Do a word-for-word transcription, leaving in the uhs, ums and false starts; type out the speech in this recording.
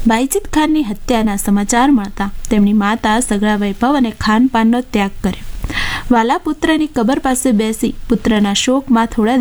બાયજીદ ખાનની હત્યાના સમાચાર મળતા તેમની માતા સગળા વૈભવ અને ખાનપાનનો ત્યાગ કર્યો. વાલા પુત્રની કબર પાસે બેસી પુત્રના શોકમાં થોડા